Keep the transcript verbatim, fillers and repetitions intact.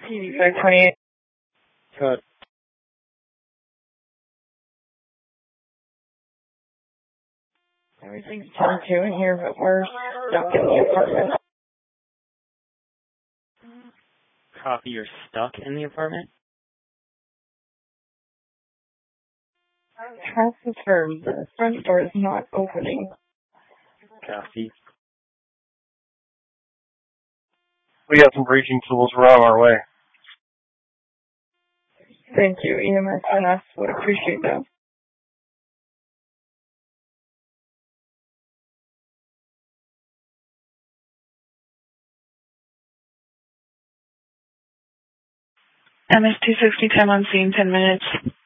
P D five twenty-eight. Cut. Everything's ten two in here, but we're stuck in the apartment. Copy, you're stuck in the apartment? Half confirmed. The front door is not opening. Copy. We got some breaching tools. We're on our way. Thank you. E M S and us would appreciate that. M S two sixty, time on scene, ten minutes.